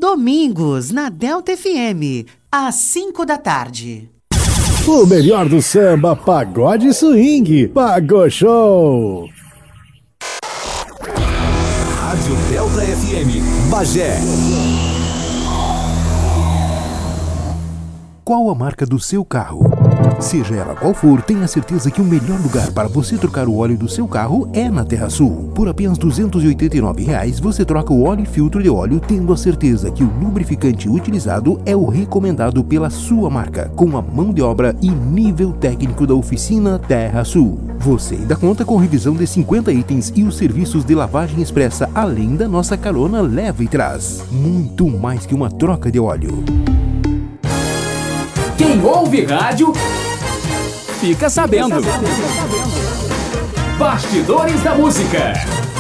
domingos, na Delta FM, às 5 da tarde. O melhor do samba, pagode e swing. Pagou Show. Rádio Delta FM, Bagé. Qual a marca do seu carro? Seja ela qual for, tenha certeza que o melhor lugar para você trocar o óleo do seu carro é na TerraSul. Por apenas R$ 289, você troca o óleo e filtro de óleo, tendo a certeza que o lubrificante utilizado é o recomendado pela sua marca, com a mão de obra e nível técnico da oficina TerraSul. Você ainda conta com revisão de 50 itens e os serviços de lavagem expressa, além da nossa carona leva e traz. Muito mais que uma troca de óleo. Quem ouve rádio, fica sabendo. Bastidores da Música.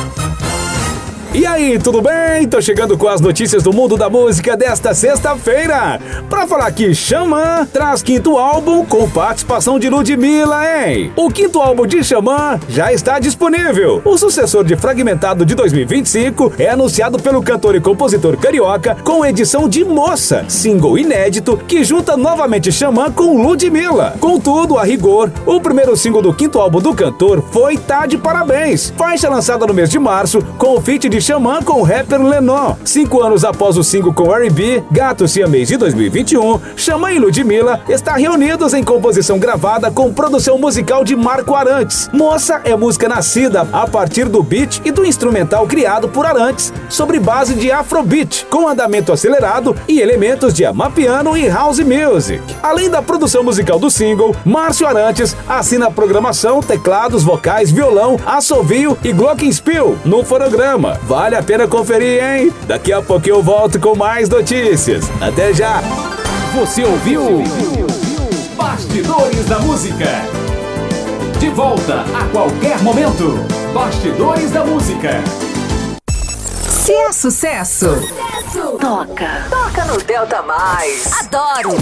E aí, tudo bem? Tô chegando com as notícias do mundo da música desta sexta-feira pra falar que Xamã traz quinto álbum com participação de Ludmilla, hein? O quinto álbum de Xamã já está disponível. O sucessor de Fragmentado de 2025 é anunciado pelo cantor e compositor carioca com edição de Moça, single inédito que junta novamente Xamã com Ludmilla. Contudo, a rigor, o primeiro single do quinto álbum do cantor foi Tá de Parabéns, faixa lançada no mês de março com o feat de Xamã com o rapper Lennon. 5 anos após o single com R&B, Gato Siamês de 2021, Xamã e Ludmilla estão reunidos em composição gravada com produção musical de Marco Arantes. Moça é música nascida a partir do beat e do instrumental criado por Arantes, sobre base de Afrobeat, com andamento acelerado e elementos de amapiano e house music. Além da produção musical do single, Márcio Arantes assina a programação, teclados, vocais, violão, assovio e glockenspiel no fonograma. Vale a pena conferir, hein? Daqui a pouco eu volto com mais notícias. Até já! Você ouviu? Bastidores da Música. De volta a qualquer momento. Bastidores da Música. Se é sucesso, toca. Toca no Delta Mais. Adoro!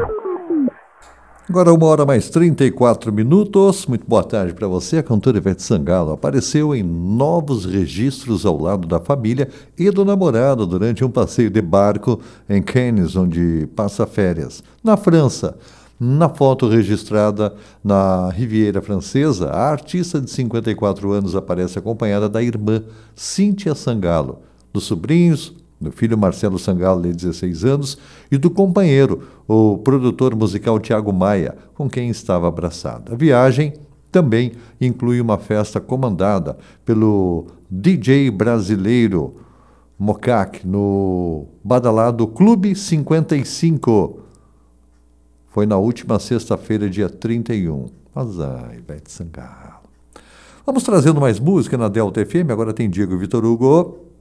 Agora 1h mais 34. Muito boa tarde para você. A cantora Ivete Sangalo apareceu em novos registros ao lado da família e do namorado durante um passeio de barco em Cannes, onde passa férias, na França. Na foto registrada na Riviera Francesa, a artista de 54 anos aparece acompanhada da irmã Cíntia Sangalo, dos sobrinhos, do filho Marcelo Sangalo, de 16 anos, e do companheiro, o produtor musical Thiago Maia, com quem estava abraçada. A viagem também inclui uma festa comandada pelo DJ brasileiro Mocac, no badalado Clube 55. Foi na última sexta-feira, dia 31. Mas Ivete Sangalo. Vamos trazendo mais música na Delta FM. Agora tem Diego Vitor Hugo.